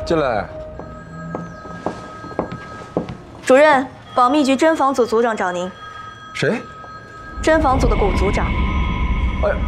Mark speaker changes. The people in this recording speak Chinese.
Speaker 1: 进来。
Speaker 2: 主任，保密局侦防组组长找您。
Speaker 1: 谁？
Speaker 2: 侦防组的古组长。
Speaker 1: 哎。